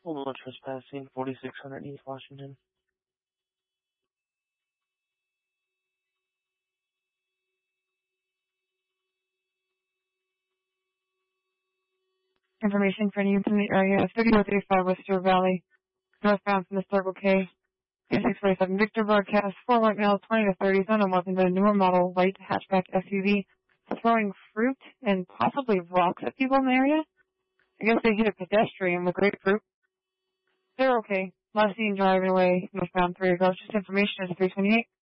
No trespassing, 4600 East Washington. Information for you from the area of 3135 Worcester Valley, northbound from the Circle K. 647 Victor broadcast, 4 white males, 20 to 30, son of weapons in a newer model light hatchback SUV, throwing fruit and possibly rocks at people in the area. I guess they hit a pedestrian with grapefruit. They're okay. Last seen driving away northbound 3 ago. Just information is 328.